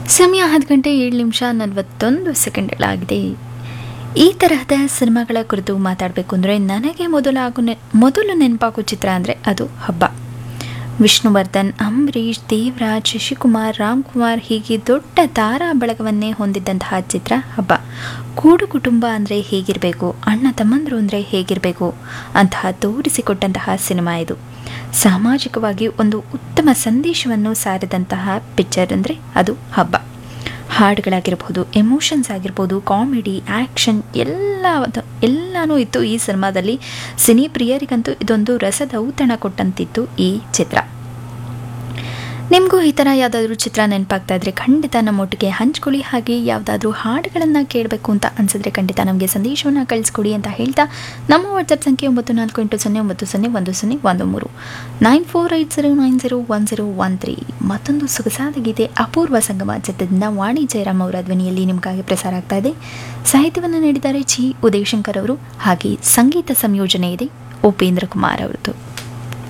ಸಮಯ 10 ಗಂಟೆ 7 ನಿಮಿಷ 41 ಸೆಕೆಂಡ್ಗಳಾಗಿದೆ. ಈ ತರಹದ ಸಿನಿಮಾಗಳ ಕುರಿತು ಮಾತಾಡಬೇಕು ಅಂದರೆ ನನಗೆ ಮೊದಲು ನೆನಪಾಗೋ ಚಿತ್ರ ಅಂದರೆ ಅದು ಹಬ್ಬ. ವಿಷ್ಣುವರ್ಧನ್, ಅಂಬರೀಷ್, ದೇವರಾಜ್, ಶಶಿಕುಮಾರ್, ರಾಮ್ಕುಮಾರ್ ಹೀಗೆ ದೊಡ್ಡ ತಾರಾ ಬಳಗವನ್ನೇ ಹೊಂದಿದ್ದಂತಹ ಚಿತ್ರ ಹಬ್ಬ. ಕೂಡು ಕುಟುಂಬ ಅಂದರೆ ಹೇಗಿರಬೇಕು, ಅಣ್ಣ ತಮ್ಮಂದರು ಅಂದರೆ ಹೇಗಿರಬೇಕು ಅಂತಹ ತೋರಿಸಿಕೊಟ್ಟಂತಹ ಸಿನಿಮಾ ಇದು. ಸಾಮಾಜಿಕವಾಗಿ ಒಂದು ಉತ್ತಮ ಸಂದೇಶವನ್ನು ಸಾರಿದಂತಹ ಪಿಕ್ಚರ್ ಅಂದರೆ ಅದು ಹಬ್ಬ. ಹಾಡುಗಳಾಗಿರ್ಬೋದು, ಎಮೋಷನ್ಸ್ ಆಗಿರ್ಬೋದು, ಕಾಮಿಡಿ, ಆ್ಯಕ್ಷನ್ ಎಲ್ಲನೂ ಇತ್ತು ಈ ಸಿನಿಮಾದಲ್ಲಿ. ಸಿನಿ ಪ್ರಿಯರಿಗಂತೂ ಇದೊಂದು ರಸದೌತಣ ಕೊಟ್ಟಂತಿತ್ತು ಈ ಚಿತ್ರ. ನಿಮಗೂ ಈ ಥರ ಯಾವುದಾದ್ರೂ ಚಿತ್ರ ನೆನಪಾಗ್ತಾ ಇದ್ರೆ ಖಂಡಿತ ನಮ್ಮೊಟ್ಟಿಗೆ ಹಂಚ್ಕೊಳ್ಳಿ. ಹಾಗೆ ಯಾವುದಾದ್ರೂ ಹಾಡುಗಳನ್ನು ಕೇಳಬೇಕು ಅಂತ ಅನಿಸಿದ್ರೆ ಖಂಡಿತ ನಮಗೆ ಸಂದೇಶವನ್ನು ಕಳಿಸ್ಕೊಡಿ ಅಂತ ಹೇಳ್ತಾ ನಮ್ಮ ವಾಟ್ಸಪ್ ಸಂಖ್ಯೆ 9480901013 9480901013. ಮತ್ತೊಂದು ಸೊಗಸಾದ ಗೀತೆ ಅಪೂರ್ವ ಸಂಗಮ ಚಿತ್ರದಿಂದ ವಾಣಿ ಜಯರಾಮ್ ಅವರ ಧ್ವನಿಯಲ್ಲಿ ನಿಮಗಾಗಿ ಪ್ರಸಾರ ಆಗ್ತಾ ಇದೆ. ಸಾಹಿತ್ಯವನ್ನು ನೀಡಿದ್ದಾರೆ ಜಿ ಉದಯಶಂಕರ್ ಅವರು, ಹಾಗೆ ಸಂಗೀತ ಸಂಯೋಜನೆ ಇದೆ ಉಪೇಂದ್ರ ಕುಮಾರ್ ಅವರದ್ದು.